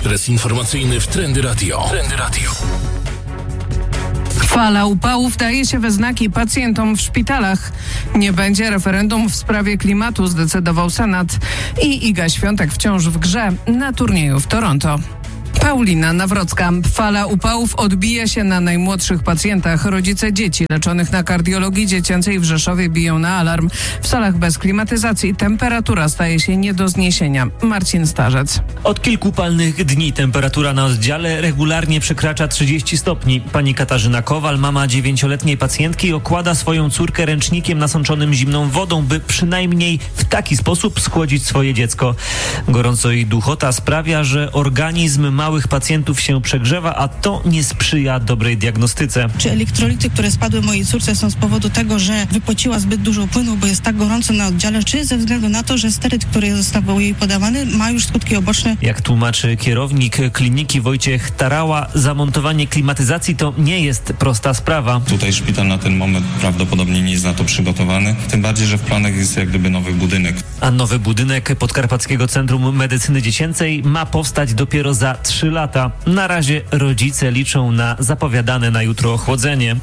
Ekspres informacyjny w Trendy Radio. Fala upałów daje się we znaki pacjentom w szpitalach. Nie będzie referendum w sprawie klimatu, zdecydował Senat. I Iga Świątek wciąż w grze na turnieju w Toronto. Paulina Nawrocka. Fala upałów odbija się na najmłodszych pacjentach. Rodzice dzieci leczonych na kardiologii dziecięcej w Rzeszowie biją na alarm. W salach bez klimatyzacji temperatura staje się nie do zniesienia. Marcin Starzec. Od kilku upalnych dni temperatura na oddziale regularnie przekracza 30 stopni. Pani Katarzyna Kowal, mama 9-letniej pacjentki, okłada swoją córkę ręcznikiem nasączonym zimną wodą, by przynajmniej w taki sposób schłodzić swoje dziecko. Gorąco i duchota sprawia, że organizm małych pacjentów się przegrzewa, a to nie sprzyja dobrej diagnostyce. Czy elektrolity, które spadły mojej córce, są z powodu tego, że wypociła zbyt dużo płynu, bo jest tak gorąco na oddziale, czy ze względu na to, że steryt, który został jej podawany, ma już skutki uboczne? Jak tłumaczy kierownik kliniki Wojciech Tarała, zamontowanie klimatyzacji to nie jest prosta sprawa. Tutaj szpital na ten moment prawdopodobnie nie jest na to przygotowany, tym bardziej, że w planach jest jak gdyby nowy budynek. A nowy budynek Podkarpackiego Centrum Medycyny Dziecięcej ma powstać dopiero za 3 lata. Na razie rodzice liczą na zapowiadane na jutro ochłodzenie.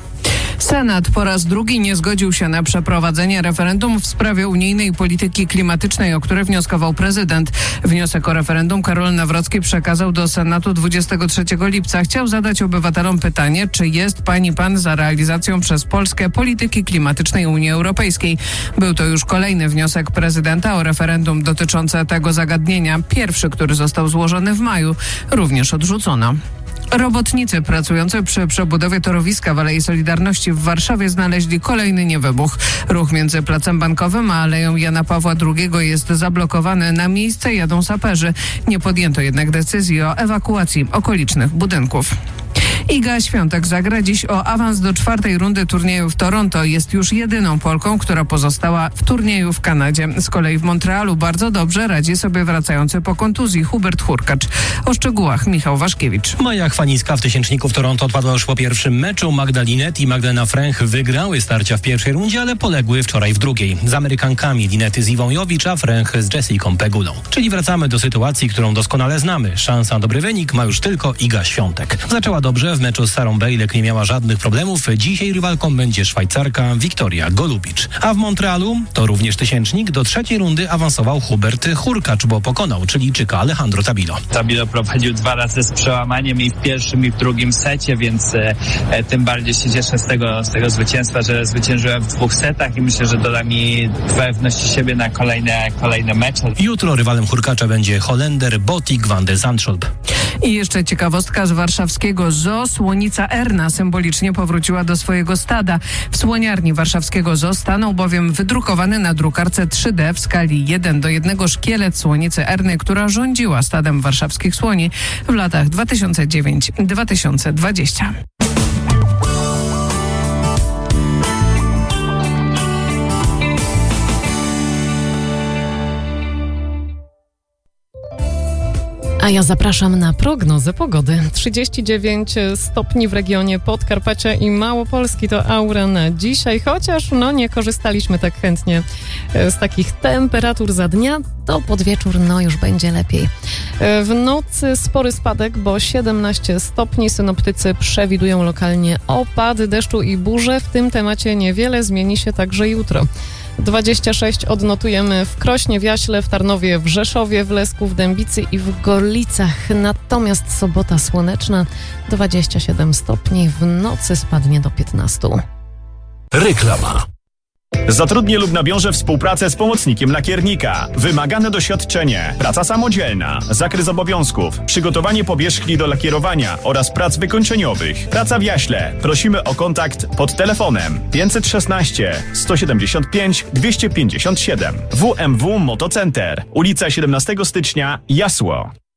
Senat po raz drugi nie zgodził się na przeprowadzenie referendum w sprawie unijnej polityki klimatycznej, o które wnioskował prezydent. Wniosek o referendum Karol Nawrocki przekazał do Senatu 23 lipca. Chciał zadać obywatelom pytanie, czy jest pani pan za realizacją przez Polskę polityki klimatycznej Unii Europejskiej. Był to już kolejny wniosek prezydenta o referendum dotyczące tego zagadnienia. Pierwszy, który został złożony w maju, również odrzucono. Robotnicy pracujący przy przebudowie torowiska w Alei Solidarności w Warszawie znaleźli kolejny niewybuch. Ruch między Placem Bankowym a Aleją Jana Pawła II jest zablokowany. Na miejsce jadą saperzy. Nie podjęto jednak decyzji o ewakuacji okolicznych budynków. Iga Świątek zagra dziś o awans do 4. rundy turnieju w Toronto. Jest już jedyną Polką, która pozostała w turnieju w Kanadzie. Z kolei w Montrealu bardzo dobrze radzi sobie wracający po kontuzji Hubert Hurkacz. O szczegółach Michał Waszkiewicz. Maja Chwanińska w tysięczniku w Toronto odpadła już po pierwszym meczu. Magda Linette i Magdalena Fręch wygrały starcia w pierwszej rundzie, ale poległy wczoraj w drugiej. Z Amerykankami Linette z Iwą Jowicz, a Fręch z Jessiką Pegulą. Czyli wracamy do sytuacji, którą doskonale znamy. Szansa na dobry wynik ma już tylko Iga Świątek. Zaczęła dobrze. W meczu z Sarą Bejlek nie miała żadnych problemów. Dzisiaj rywalką będzie Szwajcarka Wiktoria Golubicz. A w Montrealu to również tysięcznik. Do 3. rundy awansował Hubert Hurkacz, bo pokonał Chilijczyka Alejandro Tabilo. Tabilo prowadził 2 razy z przełamaniem i w pierwszym i w drugim secie, więc tym bardziej się cieszę z tego zwycięstwa, że zwyciężyłem w 2 setach i myślę, że doda mi pewności siebie na kolejne mecze. Jutro rywalem Hurkacza będzie Holender Botik van de Zandschulp. I jeszcze ciekawostka z warszawskiego zoo. Słonica Erna symbolicznie powróciła do swojego stada. W słoniarni warszawskiego zoo stanął bowiem wydrukowany na drukarce 3D w skali 1:1 szkielet słonicy Erny, która rządziła stadem warszawskich słoni w latach 2009-2020. A ja zapraszam na prognozę pogody. 39 stopni w regionie Podkarpacia i Małopolski to aura na dzisiaj, chociaż nie korzystaliśmy tak chętnie z takich temperatur za dnia, to pod wieczór już będzie lepiej. W nocy spory spadek, bo 17 stopni. Synoptycy przewidują lokalnie opady deszczu i burze. W tym temacie niewiele zmieni się także jutro. 26 odnotujemy w Krośnie, w Jaśle, w Tarnowie, w Rzeszowie, w Lesku, w Dębicy i w Gorlicach. Natomiast sobota słoneczna, 27 stopni, w nocy spadnie do 15. Reklama. Zatrudnię lub nawiążę współpracę z pomocnikiem lakiernika. Wymagane doświadczenie, praca samodzielna, zakres obowiązków, przygotowanie powierzchni do lakierowania oraz prac wykończeniowych. Praca w Jaśle. Prosimy o kontakt pod telefonem 516 175 257. WMW Motocenter. Ulica 17 stycznia, Jasło.